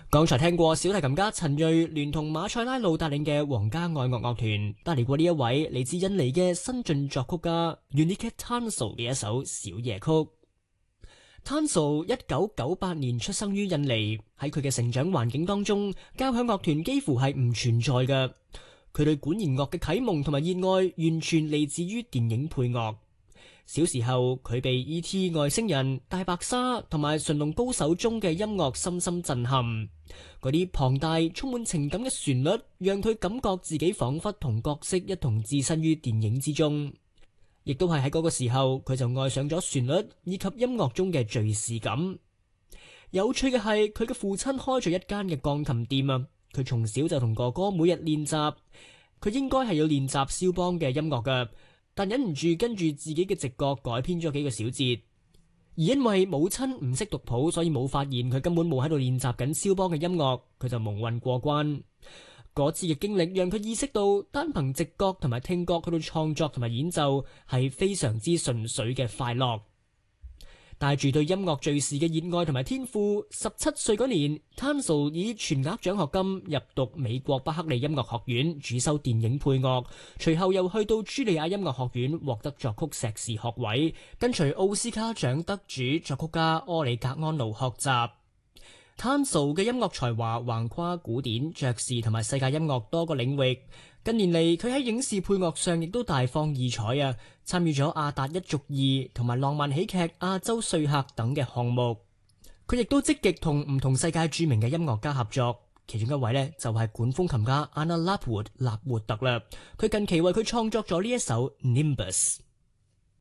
剛才聽過小提琴家陳銳聯同馬塞拉魯帶領嘅皇家愛樂樂團帶嚟過呢一位嚟自印尼嘅新晉作曲家 Unique Tanso 嘅一首小夜曲。Tanso 1998年出生於印尼，喺佢嘅成長環境當中，交響樂團幾乎係唔存在嘅。佢對管弦樂嘅啟蒙同埋熱愛完全嚟自於電影配樂。小時候佢被 E.T. 外星人、大白鯊同埋馴龍高手中嘅音樂深深震撼。嗰啲龐大充滿情感嘅旋律讓佢感覺自己仿佛同角色一同置身於電影之中。亦都係喺嗰個時候，佢就愛上咗旋律以及音樂中嘅敘事感。有趣嘅係佢嘅父親開咗一間嘅鋼琴店啊，佢從小就同哥哥每日練習。佢應該係要練習肖邦嘅音樂㗎，但忍唔住跟住自己嘅直覺改編咗幾個小節，而因為母親唔識讀譜，所以冇發現佢根本冇喺度練習緊肖邦嘅音樂，佢就蒙混過關。嗰次嘅經歷讓佢意識到，單憑直覺同埋聽覺去到創作同埋演奏係非常之純粹嘅快樂。帶住對音樂敘事嘅熱愛同埋天賦，17歲嗰年 Tanso 以全額獎學金入讀美國伯克利音樂學院，主修電影配樂，隨後又去到茱莉亞音樂學院獲得作曲碩士學位，跟隨奧斯卡獎得主作曲家柯里格安奴學習。Tanso 嘅音樂才華橫跨古典、爵士同埋世界音樂多個領域。近年嚟，佢喺影視配樂上亦都大放異彩啊！參與咗《阿達一族2》同埋浪漫喜劇《亞洲說客》等嘅項目。佢亦都積極同唔同世界著名嘅音樂家合作，其中一位呢，就係管風琴家 Anna Lapwood 納活特啦。佢近期為佢創作咗呢一首《Nimbus》。